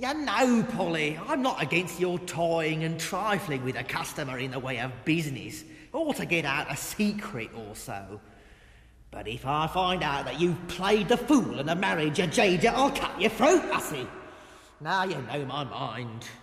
You know, Polly, I'm not against your toying and trifling with a customer in the way of business, or to get out a secret or so. But if I find out that you've played the fool in a marriage, Jaja, I'll cut your throat, hussy. Now you know my mind.